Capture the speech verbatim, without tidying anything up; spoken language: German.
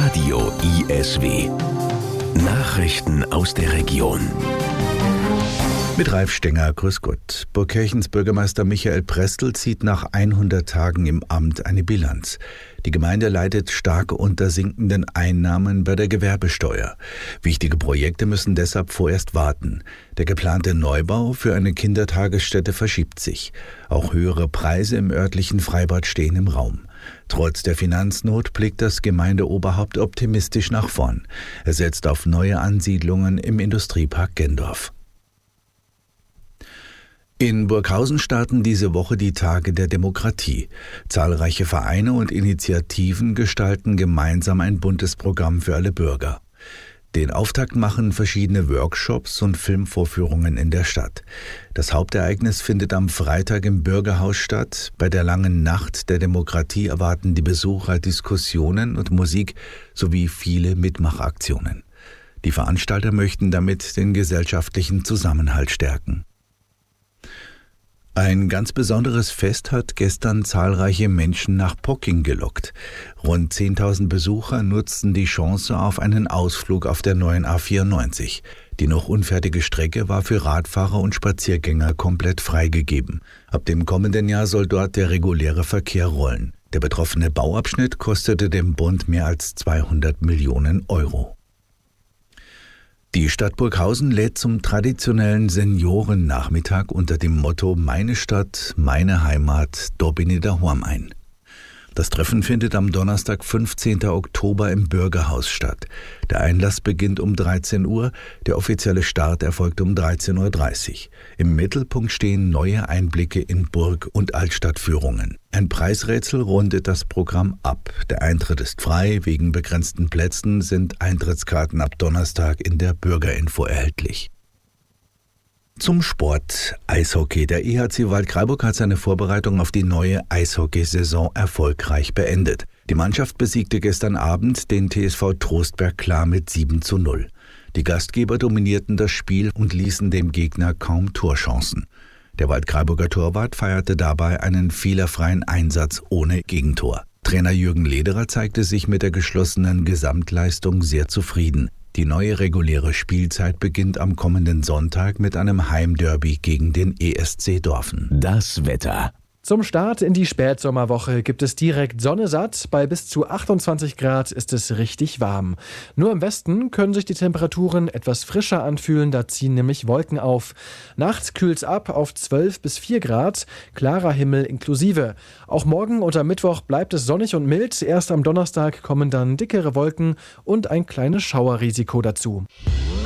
Radio I S W. Nachrichten aus der Region. Mit Ralf Stenger, grüß Gott. Burgkirchens Bürgermeister Michael Prestel zieht nach hundert Tagen im Amt eine Bilanz. Die Gemeinde leidet stark unter sinkenden Einnahmen bei der Gewerbesteuer. Wichtige Projekte müssen deshalb vorerst warten. Der geplante Neubau für eine Kindertagesstätte verschiebt sich. Auch höhere Preise im örtlichen Freibad stehen im Raum. Trotz der Finanznot blickt das Gemeindeoberhaupt optimistisch nach vorn. Er setzt auf neue Ansiedlungen im Industriepark Gendorf. In Burghausen starten diese Woche die Tage der Demokratie. Zahlreiche Vereine und Initiativen gestalten gemeinsam ein buntes Programm für alle Bürger. Den Auftakt machen verschiedene Workshops und Filmvorführungen in der Stadt. Das Hauptereignis findet am Freitag im Bürgerhaus statt. Bei der langen Nacht der Demokratie erwarten die Besucher Diskussionen und Musik sowie viele Mitmachaktionen. Die Veranstalter möchten damit den gesellschaftlichen Zusammenhalt stärken. Ein ganz besonderes Fest hat gestern zahlreiche Menschen nach Pocking gelockt. Rund zehntausend Besucher nutzten die Chance auf einen Ausflug auf der neuen A vierundneunzig. Die noch unfertige Strecke war für Radfahrer und Spaziergänger komplett freigegeben. Ab dem kommenden Jahr soll dort der reguläre Verkehr rollen. Der betroffene Bauabschnitt kostete dem Bund mehr als zweihundert Millionen Euro. Die Stadt Burghausen lädt zum traditionellen Seniorennachmittag unter dem Motto »Meine Stadt, meine Heimat, da bin ich daheim« ein. Das Treffen findet am Donnerstag, fünfzehnten Oktober im Bürgerhaus statt. Der Einlass beginnt um dreizehn Uhr, der offizielle Start erfolgt um dreizehn Uhr dreißig. Im Mittelpunkt stehen neue Einblicke in Burg- und Altstadtführungen. Ein Preisrätsel rundet das Programm ab. Der Eintritt ist frei, wegen begrenzten Plätzen sind Eintrittskarten ab Donnerstag in der Bürgerinfo erhältlich. Zum Sport. Eishockey. Der E H C Waldkraiburg hat seine Vorbereitung auf die neue Eishockeysaison erfolgreich beendet. Die Mannschaft besiegte gestern Abend den T S V Trostberg klar mit sieben zu null. Die Gastgeber dominierten das Spiel und ließen dem Gegner kaum Torchancen. Der Waldkraiburger Torwart feierte dabei einen fehlerfreien Einsatz ohne Gegentor. Trainer Jürgen Lederer zeigte sich mit der geschlossenen Gesamtleistung sehr zufrieden. Die neue reguläre Spielzeit beginnt am kommenden Sonntag mit einem Heimderby gegen den E S C Dorfen. Das Wetter. Zum Start in die Spätsommerwoche gibt es direkt Sonne satt. Bei bis zu achtundzwanzig Grad ist es richtig warm. Nur im Westen können sich die Temperaturen etwas frischer anfühlen, da ziehen nämlich Wolken auf. Nachts kühlt's ab auf zwölf bis vier Grad, klarer Himmel inklusive. Auch morgen und am Mittwoch bleibt es sonnig und mild. Erst am Donnerstag kommen dann dickere Wolken und ein kleines Schauerrisiko dazu.